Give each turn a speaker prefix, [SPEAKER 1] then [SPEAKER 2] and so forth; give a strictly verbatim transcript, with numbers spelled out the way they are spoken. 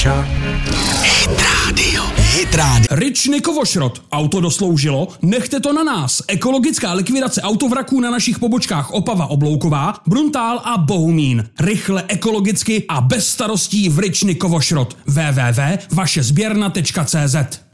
[SPEAKER 1] Hit Radio. Hit Radio.
[SPEAKER 2] Ryčny Kovošrot. Auto dosloužilo? Nechte to na nás. Ekologická likvidace autovraků na našich pobočkách Opava Oblouková, Bruntál a Bohumín. Rychle, ekologicky a bez starostí v Ryčny Kovošrot. w w w tečka vaše sběrna tečka cé zet